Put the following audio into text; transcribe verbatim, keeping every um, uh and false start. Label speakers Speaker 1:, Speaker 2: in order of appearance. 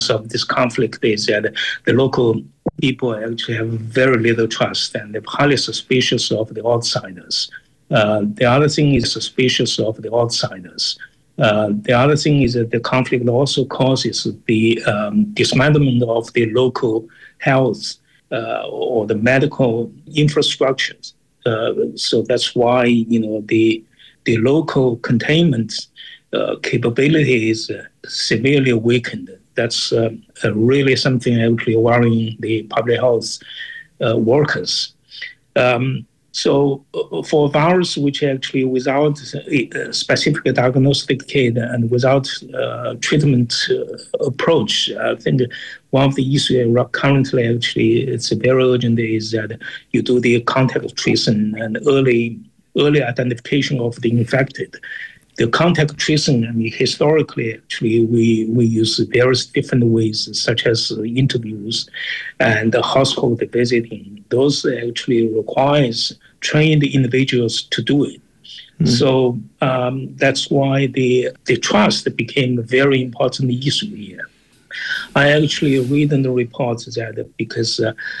Speaker 1: of this conflict is that the local people actually have very little trust and they're highly suspicious of the outsiders. Uh, the other thing is suspicious of the outsiders. Uh, the other thing is that the conflict also causes the um, dismantlement of the local health uh, or the medical infrastructures. Uh, so that's why, you know, the the local containment uh, capability is uh, severely weakened. That's uh, uh, really something actually worrying the public health uh, workers. Um, so uh, for a virus which actually without a specific diagnostic kit and without uh, treatment uh, approach, I think one of the issues currently actually it's very urgent is that you do the contact tracing and early early identification of the infected. The contact tracing, I mean, historically, actually, we, we use various different ways, such as interviews and household visiting. Those actually requires trained individuals to do it. Mm-hmm. So um, that's why the, the trust became a very important issue here. I actually read in the reports that because uh,